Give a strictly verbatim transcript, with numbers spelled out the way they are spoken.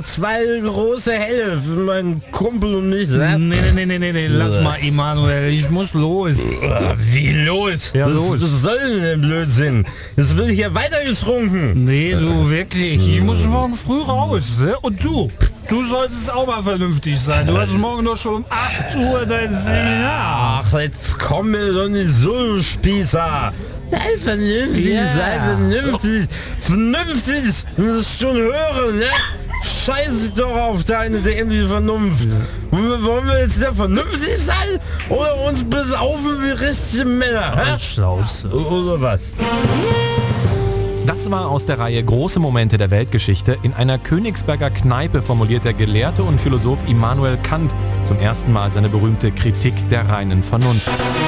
zwei große Helle für meinen Kumpel und mich. Ne? Nee, nee, nee, nee, nee, nee. Lass mal, Emanuel, ich muss los. Wie los? Ja, was, los. was soll denn der Blödsinn? Es wird hier weitergetrunken. Nee, du wirklich. Ich muss morgen früh raus. Ne? Und du? Du solltest auch mal vernünftig sein. Du hast morgen doch schon um acht Uhr dein Seminar. Ach, jetzt komm mir doch nicht so, du Spießer. Sei vernünftig, Ja. sei vernünftig. Vernünftig, das ist schon hören, ne? Scheiß doch auf deine dämliche Vernunft. Ja. Wollen wir jetzt wieder vernünftig sein? Oder uns besaufen wie richtige Männer? Hä? Schnauze. Oder was? Das war aus der Reihe Große Momente der Weltgeschichte. In einer Königsberger Kneipe formuliert der Gelehrte und Philosoph Immanuel Kant zum ersten Mal seine berühmte Kritik der reinen Vernunft.